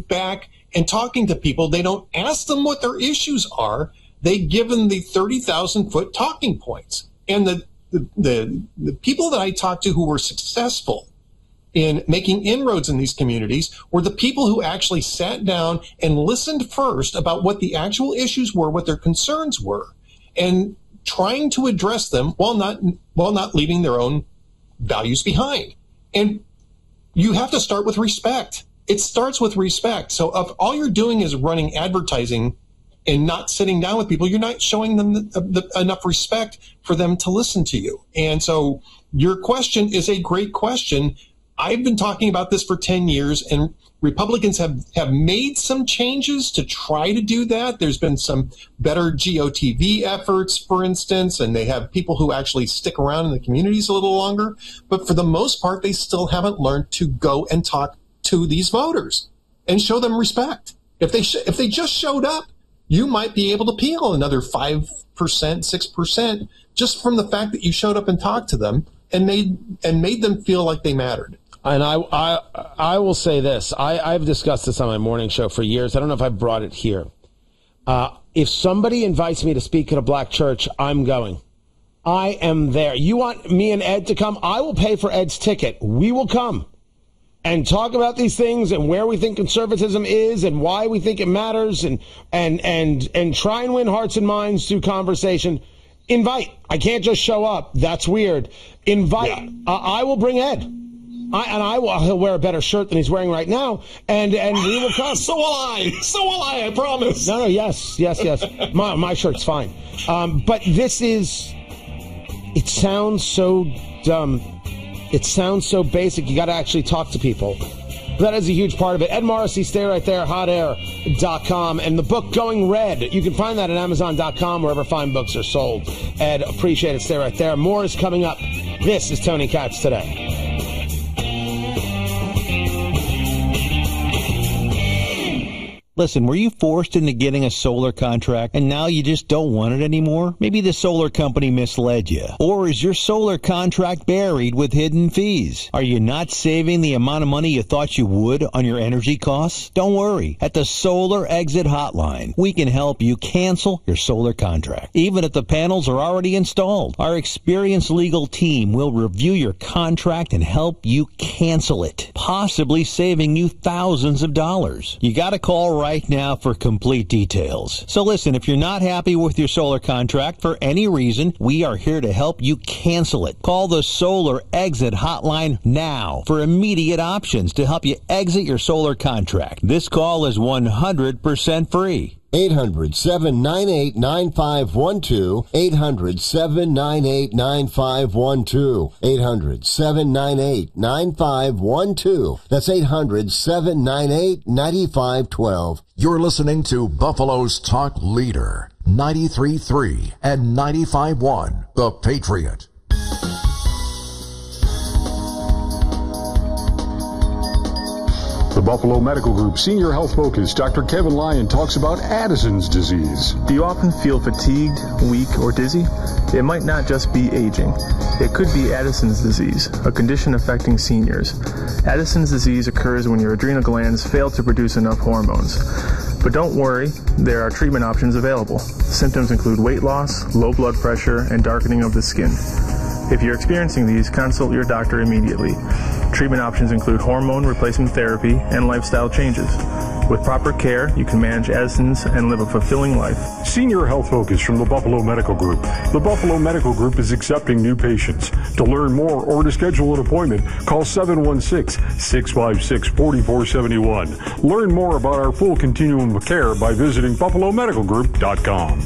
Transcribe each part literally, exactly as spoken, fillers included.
back and talking to people. They don't ask them what their issues are. They give them the thirty thousand foot talking points. And the, the, the, the people that I talked to who were successful in making inroads in these communities were the people who actually sat down and listened first about what the actual issues were, what their concerns were, and trying to address them while not while not leaving their own values behind. And you have to start with respect. It starts with respect. So if all you're doing is running advertising and not sitting down with people, you're not showing them the, the, enough respect for them to listen to you. And so your question is a great question. I've been talking about this for ten years, and Republicans have, have made some changes to try to do that. There's been some better G O T V efforts, for instance, and they have people who actually stick around in the communities a little longer. But for the most part, they still haven't learned to go and talk to these voters and show them respect. If they sh- if they just showed up, you might be able to peel another five percent, six percent just from the fact that you showed up and talked to them and made and made them feel like they mattered. And I, I, I will say this. I, I've discussed this on my morning show for years. I don't know if I brought it here. Uh, if somebody invites me to speak at a black church, I'm going. I am there. You want me and Ed to come? I will pay for Ed's ticket. We will come and talk about these things and where we think conservatism is and why we think it matters, and and and and try and win hearts and minds through conversation. Invite. I can't just show up. That's weird. Invite. Yeah. Uh, I will bring Ed. I, and I will, he'll wear a better shirt than he's wearing right now, and, and we will come. So will I. So will I, I promise. No, no, yes, yes, yes. My, my shirt's fine. Um, but this is, it sounds so dumb. It sounds so basic. You got to actually talk to people. That is a huge part of it. Ed Morrissey, stay right there, hot air dot com. And the book, Going Red, you can find that at amazon dot com, wherever fine books are sold. Ed, appreciate it. Stay right there. More is coming up. This is Tony Katz Today. Listen, were you forced into getting a solar contract and now you just don't want it anymore? Maybe the solar company misled you. Or is your solar contract buried with hidden fees? Are you not saving the amount of money you thought you would on your energy costs? Don't worry. At the Solar Exit Hotline, we can help you cancel your solar contract, even if the panels are already installed. Our experienced legal team will review your contract and help you cancel it, possibly saving you thousands of dollars. You got to call right right now for complete details. So listen, if you're not happy with your solar contract for any reason, we are here to help you cancel it. Call the Solar Exit Hotline now for immediate options to help you exit your solar contract. This call is one hundred percent free. eight hundred, seven nine eight, nine five one two. eight hundred, seven nine eight, nine five one two. eight hundred, seven nine eight, nine five one two. That's eight hundred, seven nine eight, nine five one two. You're listening to Buffalo's Talk Leader, ninety-three point three and ninety-five point one, The Patriot. The Buffalo Medical Group Senior Health Focus, Doctor Kevin Lyon, talks about Addison's disease. Do you often feel fatigued, weak, or dizzy? It might not just be aging. It could be Addison's disease, a condition affecting seniors. Addison's disease occurs when your adrenal glands fail to produce enough hormones. But don't worry, there are treatment options available. Symptoms include weight loss, low blood pressure, and darkening of the skin. If you're experiencing these, consult your doctor immediately. Treatment options include hormone replacement therapy and lifestyle changes. With proper care, you can manage Addison's and live a fulfilling life. Senior Health Focus from the Buffalo Medical Group. The Buffalo Medical Group is accepting new patients. To learn more or to schedule an appointment, call seven one six, six five six, four four seven one. Learn more about our full continuum of care by visiting buffalo medical group dot com.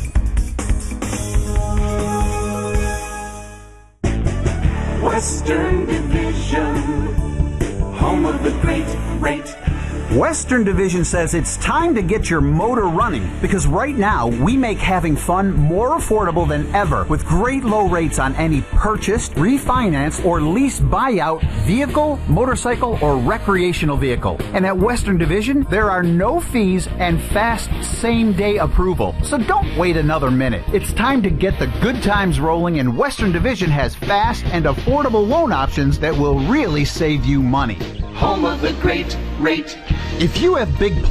Western Division, home of the great rate. Western Division says it's time to get your motor running, because right now we make having fun more affordable than ever with great low rates on any purchased, refinanced, or lease buyout vehicle, motorcycle, or recreational vehicle. And at Western Division, there are no fees and fast same-day approval. So don't wait another minute. It's time to get the good times rolling, and Western Division has fast and affordable loan options that will really save you money. Home of the great rate. If you have big